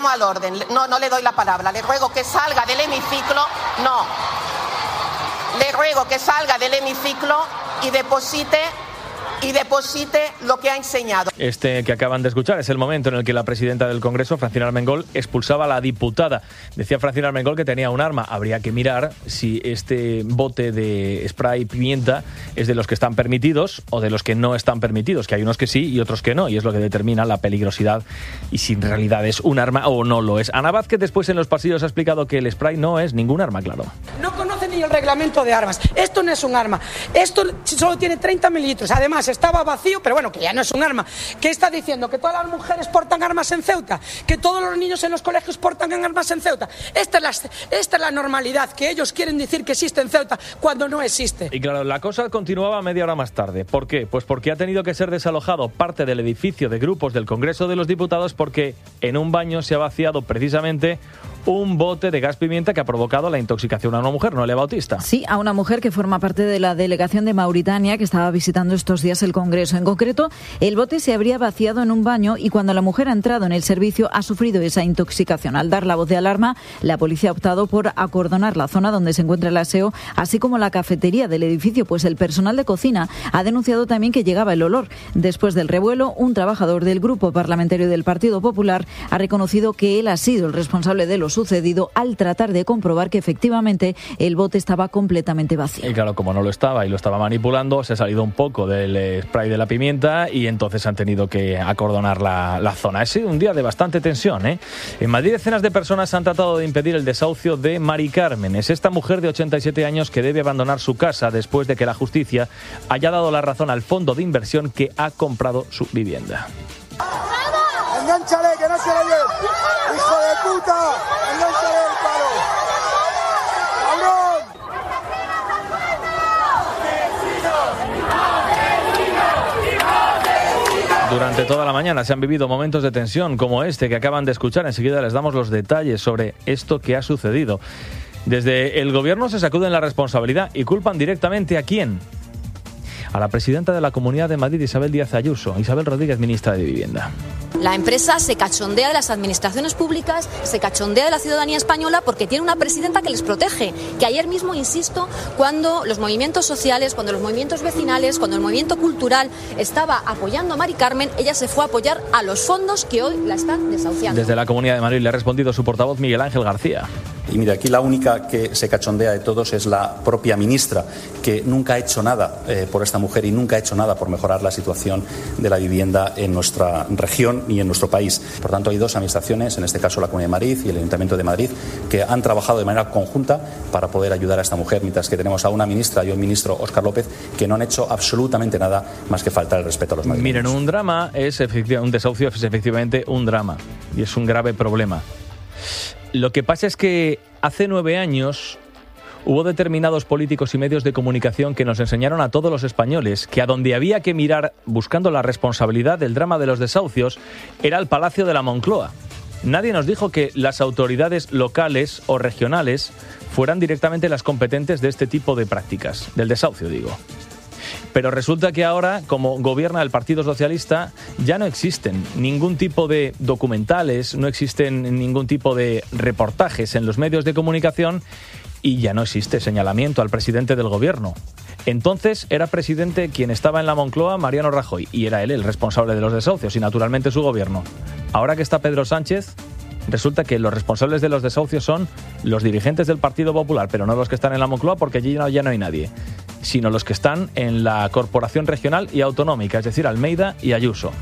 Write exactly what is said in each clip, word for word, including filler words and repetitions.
Al orden, no, no le doy la palabra. Le ruego que salga del hemiciclo. No. Le ruego que salga del hemiciclo y deposite y deposite lo que ha enseñado. Este que acaban de escuchar es el momento en el que la presidenta del Congreso, Francina Armengol, expulsaba a la diputada. Decía Francina Armengol que tenía un arma. Habría que mirar si este bote de spray pimienta es de los que están permitidos o de los que no están permitidos, que hay unos que sí y otros que no, y es lo que determina la peligrosidad y si en realidad es un arma o no lo es. Ana Vázquez después en los pasillos ha explicado que el spray no es ningún arma, claro. No conoce ni el reglamento de armas. Esto no es un arma. Esto solo tiene treinta mililitros. Además, estaba vacío, pero bueno, que ya no es un arma. ¿Qué está diciendo? ¿Que todas las mujeres portan armas en Ceuta? ¿Que todos los niños en los colegios portan armas en Ceuta? Esta es la, esta es la normalidad, que ellos quieren decir que existe en Ceuta cuando no existe. Y claro, la cosa continuaba media hora más tarde. ¿Por qué? Pues porque ha tenido que ser desalojado parte del edificio de grupos del Congreso de los Diputados porque en un baño se ha vaciado precisamente un bote de gas pimienta que ha provocado la intoxicación a una mujer, Noelia Bautista. Sí, a una mujer que forma parte de la delegación de Mauritania que estaba visitando estos días el Congreso. En concreto, el bote se habría vaciado en un baño y cuando la mujer ha entrado en el servicio ha sufrido esa intoxicación. Al dar la voz de alarma, la policía ha optado por acordonar la zona donde se encuentra el aseo, así como la cafetería del edificio, pues el personal de cocina ha denunciado también que llegaba el olor. Después del revuelo, un trabajador del grupo parlamentario del Partido Popular ha reconocido que él ha sido el responsable de los sucedido al tratar de comprobar que efectivamente el bote estaba completamente vacío. Y claro, como no lo estaba y lo estaba manipulando, se ha salido un poco del spray de la pimienta y entonces han tenido que acordonar la, la zona. Ha sido un día de bastante tensión, ¿eh? En Madrid decenas de personas han tratado de impedir el desahucio de Mari Carmen. Es esta mujer de ochenta y siete años que debe abandonar su casa después de que la justicia haya dado la razón al fondo de inversión que ha comprado su vivienda. ¡Engánchale, que no se le lleve! ¡Hijo de puta! ¡Engánchale el palo! ¡Cabrón! Durante toda la mañana se han vivido momentos de tensión como este que acaban de escuchar. Enseguida les damos los detalles sobre esto que ha sucedido. Desde el gobierno se sacuden la responsabilidad y culpan directamente ¿a quién? A la presidenta de la Comunidad de Madrid, Isabel Díaz Ayuso. Isabel Rodríguez, ministra de Vivienda. La empresa se cachondea de las administraciones públicas, se cachondea de la ciudadanía española porque tiene una presidenta que les protege. Que ayer mismo, insisto, cuando los movimientos sociales, cuando los movimientos vecinales, cuando el movimiento cultural estaba apoyando a Mari Carmen, ella se fue a apoyar a los fondos que hoy la están desahuciando. Desde la Comunidad de Madrid le ha respondido su portavoz Miguel Ángel García. Y mira, aquí la única que se cachondea de todos es la propia ministra, que nunca ha hecho nada eh, por esta mujer y nunca ha hecho nada por mejorar la situación de la vivienda en nuestra región y en nuestro país. Por tanto, hay dos administraciones, en este caso la Comunidad de Madrid y el Ayuntamiento de Madrid, que han trabajado de manera conjunta para poder ayudar a esta mujer, mientras que tenemos a una ministra y a un ministro, Óscar López, que no han hecho absolutamente nada más que faltar el respeto a los madrileños. Miren, un drama es efectivamente, un desahucio es efectivamente un drama y es un grave problema. Lo que pasa es que hace nueve años hubo determinados políticos y medios de comunicación que nos enseñaron a todos los españoles que a donde había que mirar buscando la responsabilidad del drama de los desahucios era el Palacio de la Moncloa. Nadie nos dijo que las autoridades locales o regionales fueran directamente las competentes de este tipo de prácticas, del desahucio, digo. Pero resulta que ahora, como gobierna el Partido Socialista, ya no existen ningún tipo de documentales, no existen ningún tipo de reportajes en los medios de comunicación y ya no existe señalamiento al presidente del gobierno. Entonces era presidente quien estaba en la Moncloa, Mariano Rajoy, y era él el responsable de los desahucios y naturalmente su gobierno. Ahora que está Pedro Sánchez, resulta que los responsables de los desahucios son los dirigentes del Partido Popular, pero no los que están en la Moncloa porque allí no, ya no hay nadie, sino los que están en la Corporación Regional y Autonómica, es decir, Almeida y Ayuso.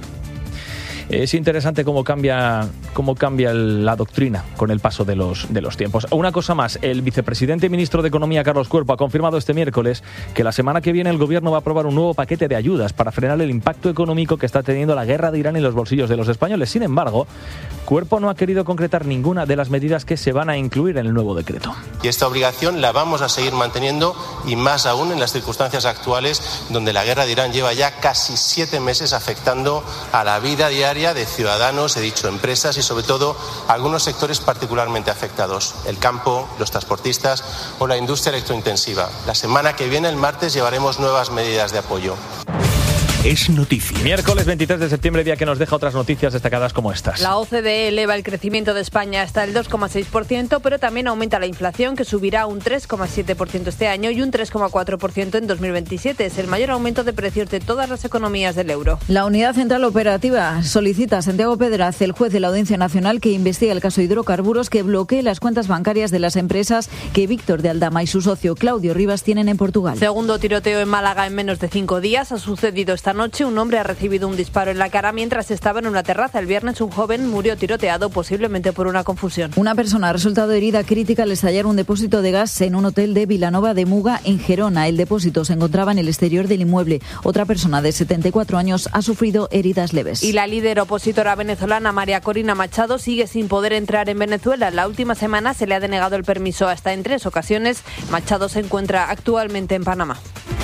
Es interesante cómo cambia, cómo cambia la doctrina con el paso de los, de los tiempos. Una cosa más, el vicepresidente y ministro de Economía, Carlos Cuerpo, ha confirmado este miércoles que la semana que viene el gobierno va a aprobar un nuevo paquete de ayudas para frenar el impacto económico que está teniendo la guerra de Irán en los bolsillos de los españoles. Sin embargo, Cuerpo no ha querido concretar ninguna de las medidas que se van a incluir en el nuevo decreto. Y esta obligación la vamos a seguir manteniendo y más aún en las circunstancias actuales donde la guerra de Irán lleva ya casi siete meses afectando a la vida diaria de ciudadanos, he dicho empresas y sobre todo algunos sectores particularmente afectados, el campo, los transportistas o la industria electrointensiva. La semana que viene, el martes, llevaremos nuevas medidas de apoyo. es noticia. Miércoles veintitrés de septiembre, día que nos deja otras noticias destacadas como estas. La O C D E eleva el crecimiento de España hasta el dos coma seis por ciento, pero también aumenta la inflación, que subirá un tres coma siete por ciento este año y un tres coma cuatro por ciento en dos mil veintisiete. Es el mayor aumento de precios de todas las economías del euro. La Unidad Central Operativa solicita a Santiago Pedraz, el juez de la Audiencia Nacional, que investigue el caso Hidrocarburos, que bloquee las cuentas bancarias de las empresas que Víctor de Aldama y su socio Claudio Rivas tienen en Portugal. Segundo tiroteo en Málaga en menos de cinco días. Ha sucedido esta noche. Un hombre ha recibido un disparo en la cara mientras estaba en una terraza. El viernes un joven murió tiroteado, posiblemente por una confusión. Una persona ha resultado herida crítica al estallar un depósito de gas en un hotel de Vilanova de Muga, en Gerona. El depósito se encontraba en el exterior del inmueble. Otra persona de setenta y cuatro años ha sufrido heridas leves. Y la líder opositora venezolana María Corina Machado sigue sin poder entrar en Venezuela. La última semana se le ha denegado el permiso hasta en tres ocasiones. Machado se encuentra actualmente en Panamá.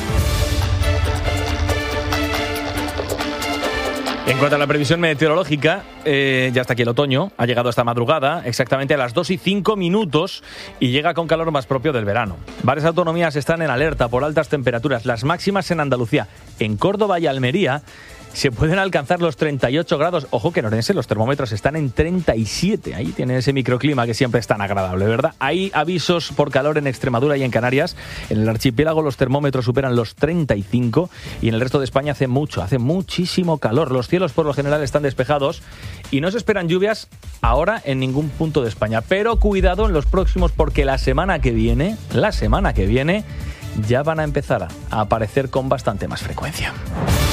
En cuanto a la previsión meteorológica, eh, ya está aquí el otoño, ha llegado esta madrugada, exactamente a las dos y cinco minutos, y llega con calor más propio del verano. Varias autonomías están en alerta por altas temperaturas, las máximas en Andalucía. En Córdoba y Almería se pueden alcanzar los treinta y ocho grados. Ojo que en Orense los termómetros están en treinta y siete. Ahí tienen ese microclima que siempre es tan agradable, ¿verdad? Hay avisos por calor en Extremadura y en Canarias. En el archipiélago los termómetros superan los treinta y cinco y en el resto de España hace mucho, hace muchísimo calor. Los cielos por lo general están despejados y no se esperan lluvias ahora en ningún punto de España. Pero cuidado en los próximos, porque la semana que viene, la semana que viene, ya van a empezar a aparecer con bastante más frecuencia.